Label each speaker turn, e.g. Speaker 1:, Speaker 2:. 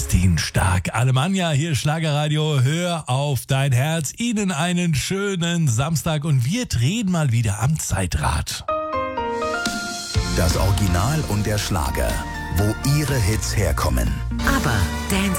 Speaker 1: Kerstin Stark. Alemannia, hier Schlagerradio, hör auf dein Herz. Ihnen einen schönen Samstag und wir drehen mal wieder am Zeitrad.
Speaker 2: Das Original und der Schlager, wo Ihre Hits herkommen.
Speaker 3: Aber Dance